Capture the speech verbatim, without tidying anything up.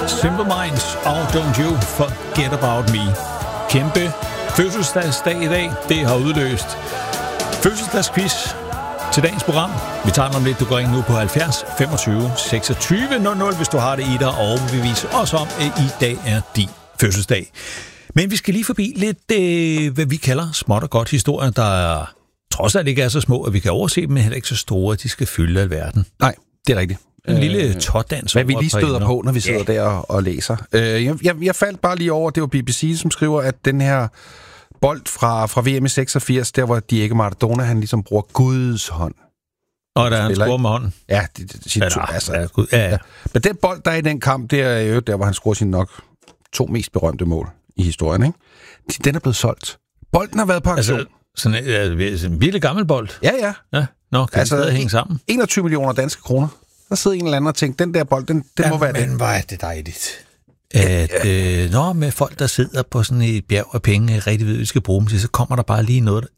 Simple Minds og Don't You Forget About Me. Kæmpe fødselsdagsdag i dag. Det har udløst fødselsdagsquiz til dagens program. Vi tager om lidt. Du går ind nu på halvfjerds femogtyve seksogtyve nul nul, hvis du har det i dig, og overbevise os om, at i dag er din fødselsdag. Men vi skal lige forbi lidt, øh, hvad vi kalder småt og godt historier, der trods alt ikke er så små, at vi kan overse dem, men heller ikke så store, at de skal fylde alverden. Nej, det er rigtigt. En øh, lille tårdans. Hvad vi lige støder på, når vi sidder yeah. der og, og læser. Øh, jeg, jeg, jeg faldt bare lige over, det var B B C, som skriver, at den her bold fra, fra V M i seksogfirs, der hvor Diego Maradona, han ligesom bruger Guds hånd. Og der han scorer med hånden. Ja, det, det, sin, ja, to, altså, ja, Gud, ja, ja. Men den bold, der er i den kamp, det er jo der, hvor han scorer sine nok to mest berømte mål i historien, ikke? Den er blevet solgt. Bolden har været på aktion. Altså, sådan en, en virkelig gammel bold? Ja, ja. ja. Nå, kan altså, det hænge sammen? enogtyve millioner danske kroner. Der sidder en eller anden og tænker, den der bold, den, den ja, må være men det. Men hvor er det dejligt. At, øh, når med folk, der sidder på sådan et bjerg af penge, rigtig ved, vi skal bruge dem til, så kommer der bare lige noget,